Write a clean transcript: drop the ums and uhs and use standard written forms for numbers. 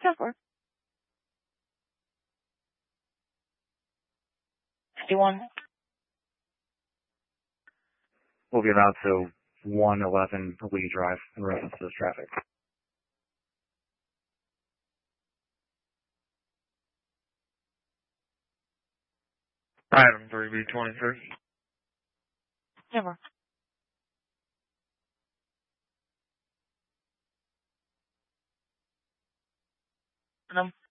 10-4. 51. We'll get out to 111 Lee Drive in reference to this traffic. Item 3B23. 10-4. Adam.